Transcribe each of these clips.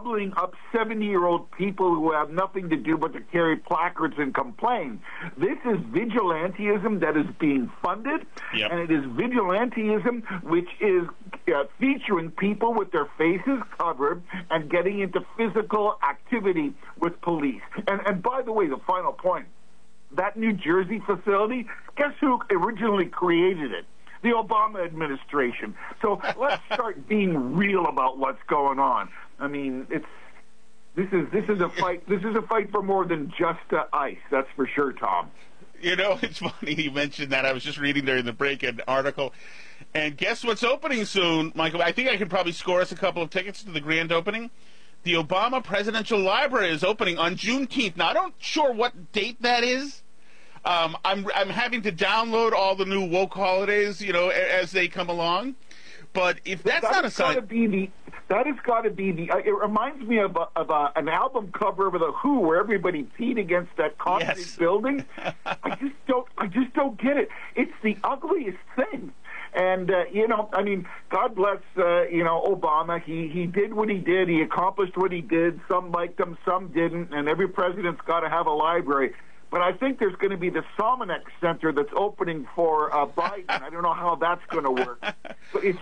gobbling up 70-year-old people who have nothing to do but to carry placards and complain. This is vigilantism that is being funded, and it is vigilantism which is featuring people with their faces covered and getting into physical activity with police. And by the way, the final point, that New Jersey facility, guess who originally created it? The Obama administration. So let's start being real about what's going on. I mean, this is a fight. This is a fight for more than just ICE. That's for sure, Tom. You know, it's funny you mentioned that. I was just reading there in the break an article, and guess what's opening soon, Michael? I think I could probably score us a couple of tickets to the grand opening. The Obama Presidential Library is opening on Juneteenth. Now, I don't sure what date that is. I'm having to download all the new woke holidays, you know, as they come along. But if that's not a sign, that has got to be the. It reminds me of an album cover of the Who, where everybody peed against that concrete building. I just don't get it. It's the ugliest thing. And, you know, I mean, God bless, you know, Obama. He did what he did. He accomplished what he did. Some liked him, some didn't. And every president's got to have a library. But I think there's going to be the Somanex Center that's opening for Biden. I don't know how that's going to work. But it's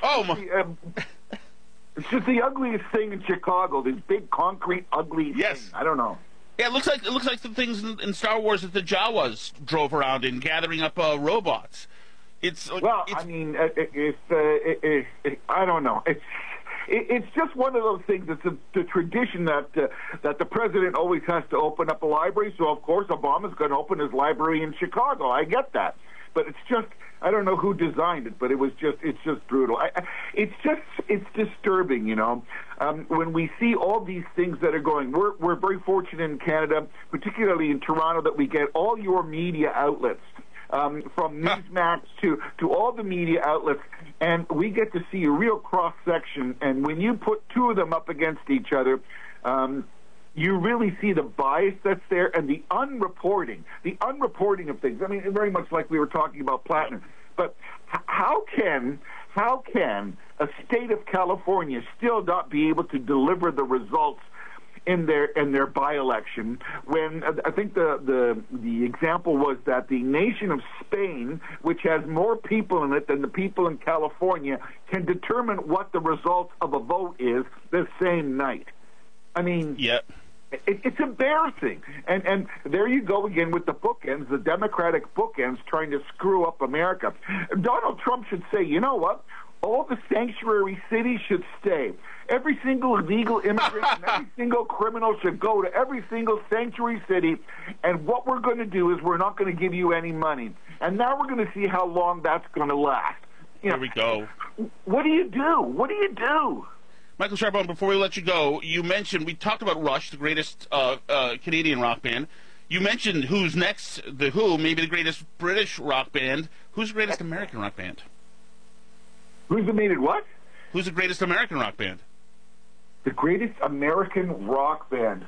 just the ugliest thing in Chicago. This big concrete ugly thing. I don't know. Yeah, it looks like the things in Star Wars that the Jawas drove around in, gathering up robots. I mean, I don't know. It's just one of those things. It's the tradition that the president always has to open up a library. So of course Obama's going to open his library in Chicago. I get that, but it's just, I don't know who designed it, but it's just brutal. It's disturbing, you know. When we see all these things that are going, we're very fortunate in Canada, particularly in Toronto, that we get all your media outlets. From Newsmax to all the media outlets, and we get to see a real cross-section. And when you put two of them up against each other, you really see the bias that's there and the unreporting of things. I mean, very much like we were talking about Platinum. But how can a state of California still not be able to deliver the results in their by-election, when I think the example was that the nation of Spain, which has more people in it than the people in California, can determine what the result of a vote is the same night. I mean, it's embarrassing. And there you go again with the bookends, the Democratic bookends trying to screw up America. Donald Trump should say, you know what? All the sanctuary cities should stay. Every single illegal immigrant and every single criminal should go to every single sanctuary city, and what we're going to do is we're not going to give you any money. And now we're going to see how long that's going to last. There we go. What do you do? What do you do? Michael Charbonne, before we let you go, you mentioned, we talked about Rush, the greatest Canadian rock band. You mentioned Who's Next, The Who, maybe the greatest British rock band. Who's the greatest American rock band? Who's the needed what? Who's the greatest American rock band? The greatest American rock band.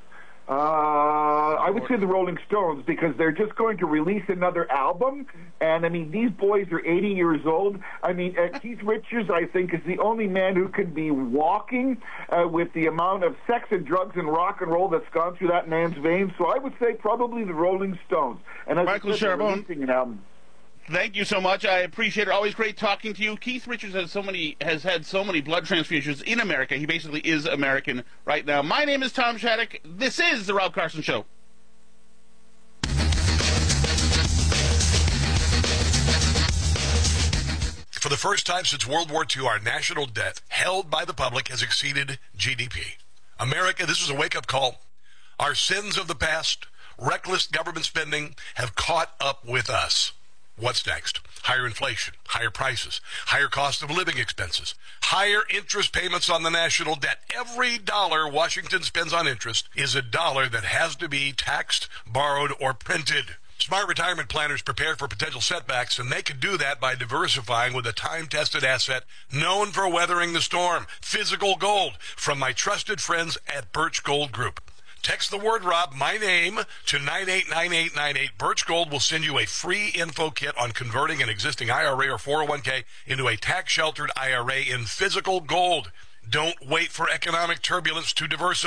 I would say the Rolling Stones, because they're just going to release another album. And, I mean, these boys are 80 years old. I mean, Keith Richards, I think, is the only man who could be walking with the amount of sex and drugs and rock and roll that's gone through that man's veins. So I would say probably the Rolling Stones. And Michael Charbonne, releasing an album. Thank you so much. I appreciate it. Always great talking to you. Keith Richards has had so many blood transfusions in America. He basically is American right now. My name is Tom Shattuck. This is The Rob Carson Show. For the first time since World War II, our national debt held by the public has exceeded GDP. America, this is a wake-up call. Our sins of the past, reckless government spending, have caught up with us. What's next? Higher inflation, higher prices, higher cost of living expenses, higher interest payments on the national debt. Every dollar Washington spends on interest is a dollar that has to be taxed, borrowed, or printed. Smart retirement planners prepare for potential setbacks, and they can do that by diversifying with a time-tested asset known for weathering the storm, physical gold, from my trusted friends at Birch Gold Group. Text the word Rob, my name, to 989898. Birch Gold will send you a free info kit on converting an existing IRA or 401k into a tax-sheltered IRA in physical gold. Don't wait for economic turbulence to diversify.